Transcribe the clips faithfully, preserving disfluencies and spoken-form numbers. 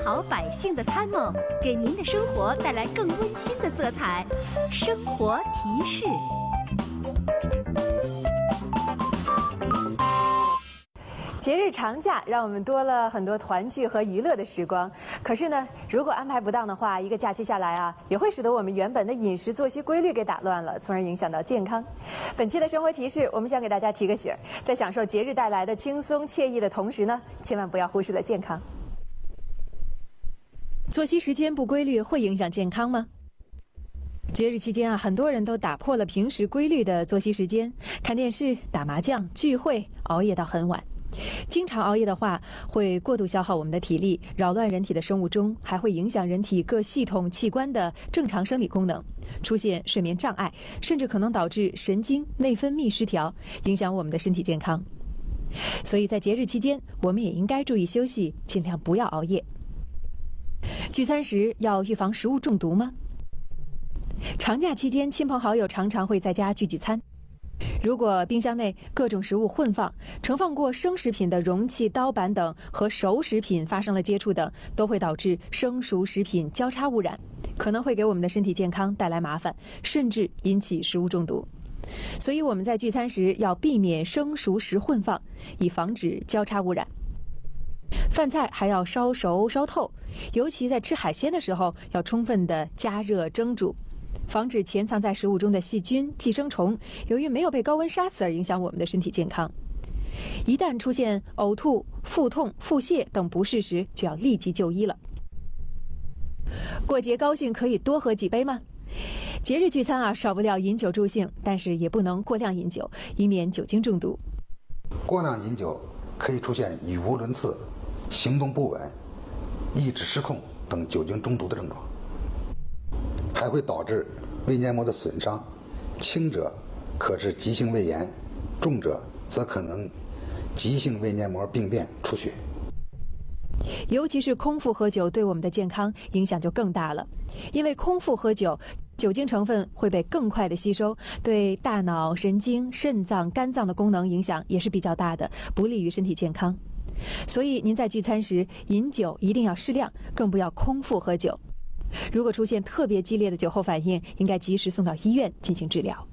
好百姓的参谋，给您的生活带来更温馨的色彩。生活提示。 节日长假让我们多了很多团聚和娱乐的时光，可是呢，如果安排不当的话，一个假期下来啊，也会使得我们原本的饮食作息规律给打乱了，从而影响到健康。本期的生活提示，我们想给大家提个醒儿，在享受节日带来的轻松惬意的同时呢，千万不要忽视了健康。作息时间不规律会影响健康吗？节日期间啊，很多人都打破了平时规律的作息时间，看电视、打麻将、聚会，熬夜到很晚。经常熬夜的话，会过度消耗我们的体力，扰乱人体的生物钟，还会影响人体各系统器官的正常生理功能，出现睡眠障碍，甚至可能导致神经内分泌失调，影响我们的身体健康。所以在节日期间，我们也应该注意休息，尽量不要熬夜。聚餐时要预防食物中毒吗？长假期间，亲朋好友常常会在家聚聚餐。如果冰箱内各种食物混放，盛放过生食品的容器、刀板等和熟食品发生了接触等，都会导致生熟食品交叉污染，可能会给我们的身体健康带来麻烦，甚至引起食物中毒。所以我们在聚餐时要避免生熟食混放，以防止交叉污染。饭菜还要烧熟烧透，尤其在吃海鲜的时候，要充分的加热蒸煮，防止潜藏在食物中的细菌、寄生虫由于没有被高温杀死而影响我们的身体健康。一旦出现呕吐、腹痛、腹泻等不适时，就要立即就医了。过节高兴可以多喝几杯吗？节日聚餐啊，少不了饮酒助兴，但是也不能过量饮酒，以免酒精中毒。 过量饮酒可以出现语无伦次、行动不稳、意志失控等酒精中毒的症状，还会导致胃黏膜的损伤，轻者可致急性胃炎，重者则可能急性胃黏膜病变出血。 尤其是空腹喝酒对我们的健康影响就更大了，因为空腹喝酒，酒精成分会被更快的吸收，对大脑、神经、肾脏、肝脏的功能影响也是比较大的，不利于身体健康。所以您在聚餐时饮酒一定要适量，更不要空腹喝酒。如果出现特别激烈的酒后反应，应该及时送到医院进行治疗。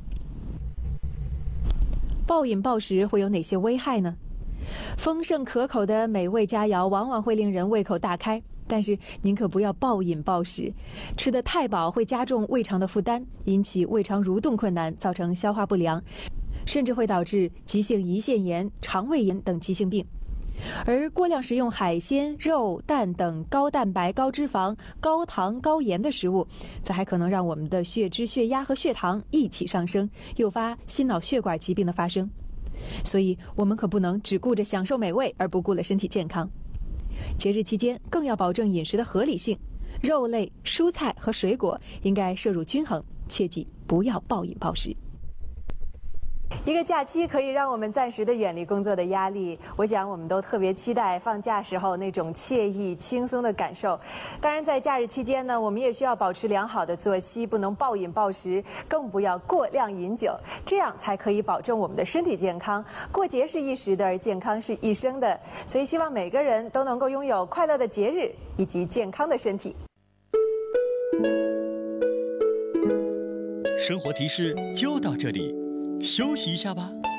暴饮暴食会有哪些危害呢？丰盛可口的美味佳肴往往会令人胃口大开，但是您可不要暴饮暴食，吃得太饱会加重胃肠的负担，引起胃肠蠕动困难，造成消化不良，甚至会导致急性胰腺炎、肠胃炎等急性病。而过量食用海鲜、肉、蛋等高蛋白、高脂肪、高糖、高盐的食物，则还可能让我们的血脂、血压和血糖一起上升，诱发心脑血管疾病的发生。所以我们可不能只顾着享受美味而不顾了身体健康。节日期间更要保证饮食的合理性，肉类、蔬菜和水果应该摄入均衡，切记不要暴饮暴食。一个假期可以让我们暂时的远离工作的压力，我想我们都特别期待放假时候那种惬意轻松的感受。当然在假日期间呢，我们也需要保持良好的作息，不能暴饮暴食，更不要过量饮酒，这样才可以保证我们的身体健康。过节是一时的，而健康是一生的，所以希望每个人都能够拥有快乐的节日以及健康的身体。 生活提示就到这里，休息一下吧。